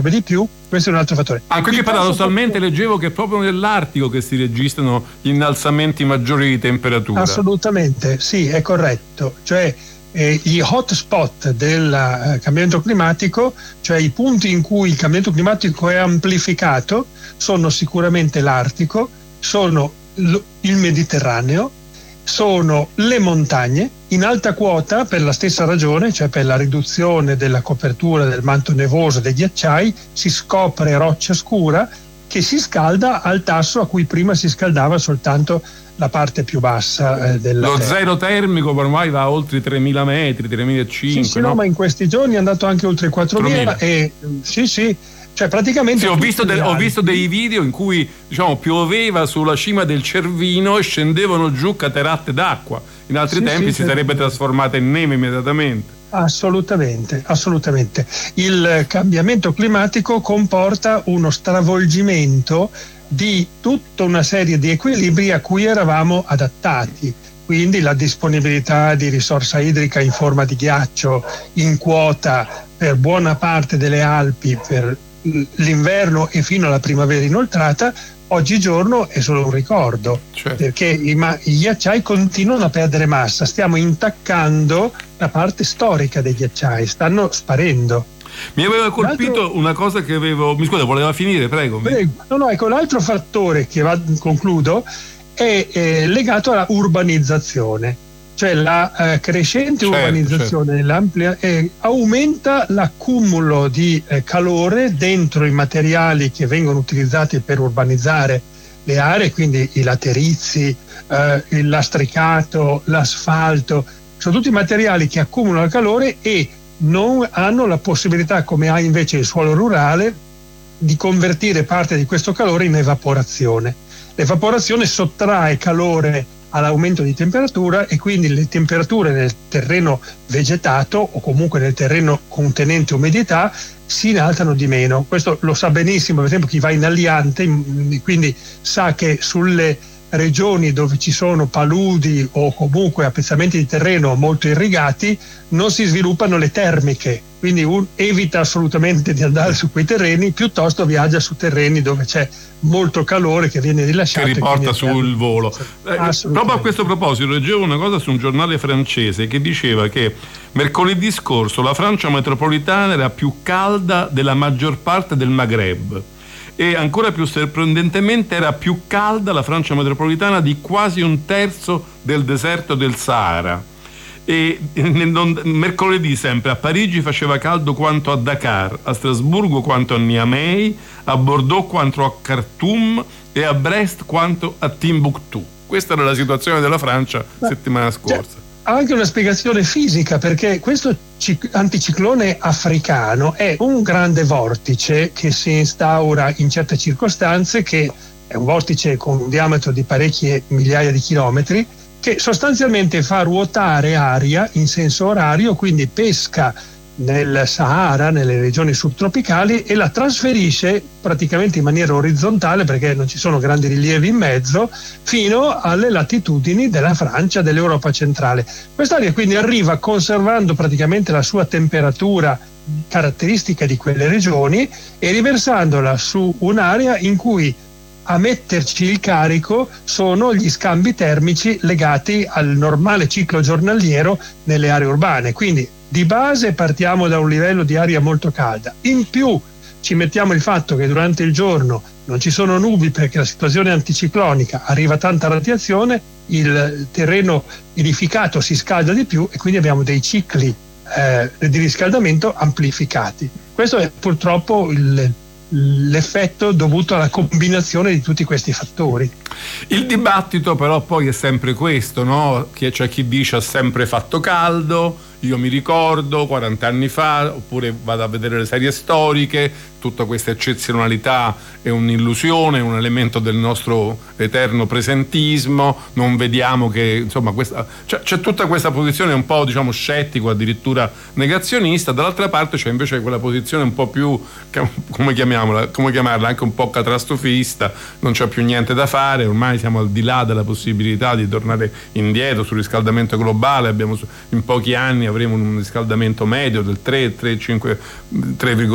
di più, questo è un altro fattore. Anche che paradossalmente leggevo che è proprio nell'Artico che si registrano gli innalzamenti maggiori di temperatura. Assolutamente, sì, è corretto. Cioè gli hotspot del cambiamento climatico, cioè i punti in cui il cambiamento climatico è amplificato, sono sicuramente l'Artico, sono il Mediterraneo, sono le montagne in alta quota per la stessa ragione, cioè per la riduzione della copertura del manto nevoso dei ghiacciai, si scopre roccia scura che si scalda al tasso a cui prima si scaldava soltanto la parte più bassa della Lo terra. Zero termico ormai va a oltre 3.000 metri, 3.500. Sì, no, ma in questi giorni è andato anche oltre i 4.000 e sì, cioè praticamente... Sì, ho visto dei video in cui, diciamo, pioveva sulla cima del Cervino e scendevano giù cataratte d'acqua. In altri tempi si sarebbe trasformata in neve immediatamente. Assolutamente. Il cambiamento climatico comporta uno stravolgimento di tutta una serie di equilibri a cui eravamo adattati. Quindi la disponibilità di risorsa idrica in forma di ghiaccio in quota per buona parte delle Alpi per l'inverno e fino alla primavera inoltrata, oggigiorno è solo un ricordo, perché i ghiacciai continuano a perdere massa, stiamo intaccando la parte storica dei ghiacciai, stanno sparendo. Mi aveva colpito una cosa che avevo... Mi scusa, voleva finire, prego. No, ecco, l'altro fattore che concludo è legato alla urbanizzazione, cioè la crescente urbanizzazione aumenta l'accumulo di calore dentro i materiali che vengono utilizzati per urbanizzare le aree, quindi i laterizi, il lastricato, l'asfalto, sono tutti materiali che accumulano calore e non hanno la possibilità, come ha invece il suolo rurale, di convertire parte di questo calore in evaporazione. L'evaporazione sottrae calore all'aumento di temperatura e quindi le temperature nel terreno vegetato o comunque nel terreno contenente umidità si innalzano di meno. Questo lo sa benissimo, per esempio, chi va in Aliante, quindi sa che sulle regioni dove ci sono paludi o comunque appezzamenti di terreno molto irrigati non si sviluppano le termiche, quindi evita assolutamente di andare su quei terreni, piuttosto viaggia su terreni dove c'è molto calore che viene rilasciato che riporta sul volo. Proprio a questo proposito leggevo una cosa su un giornale francese che diceva che mercoledì scorso la Francia metropolitana era più calda della maggior parte del Maghreb e ancora più sorprendentemente era più calda la Francia metropolitana di quasi un terzo del deserto del Sahara. E mercoledì sempre a Parigi faceva caldo quanto a Dakar, a Strasburgo quanto a Niamey, a Bordeaux quanto a Khartoum e a Brest quanto a Timbuktu. Questa era la situazione della Francia settimana scorsa. Ha anche una spiegazione fisica, perché questo anticiclone africano è un grande vortice che si instaura in certe circostanze, che è un vortice con un diametro di parecchie migliaia di chilometri, che sostanzialmente fa ruotare aria in senso orario, quindi pesca nel Sahara, nelle regioni subtropicali, e la trasferisce praticamente in maniera orizzontale, perché non ci sono grandi rilievi in mezzo, fino alle latitudini della Francia, dell'Europa centrale. Quest'aria quindi arriva conservando praticamente la sua temperatura caratteristica di quelle regioni e riversandola su un'area in cui a metterci il carico sono gli scambi termici legati al normale ciclo giornaliero nelle aree urbane. Quindi di base partiamo da un livello di aria molto calda, in più ci mettiamo il fatto che durante il giorno non ci sono nubi perché la situazione è anticiclonica, arriva tanta radiazione, il terreno edificato si scalda di più e quindi abbiamo dei cicli di riscaldamento amplificati. Questo è purtroppo l'effetto dovuto alla combinazione di tutti questi fattori. Il dibattito però poi è sempre questo, no? Che c'è chi dice ha sempre fatto caldo, io mi ricordo 40 anni fa, oppure vado a vedere le serie storiche, tutta questa eccezionalità è un'illusione, un elemento del nostro eterno presentismo, non vediamo che, insomma, c'è tutta questa posizione un po', diciamo, scettico, addirittura negazionista. Dall'altra parte c'è invece quella posizione un po' più, come chiamarla, anche un po' catastrofista, non c'è più niente da fare, ormai siamo al di là della possibilità di tornare indietro sul riscaldamento globale, in pochi anni avremo un riscaldamento medio del 3,5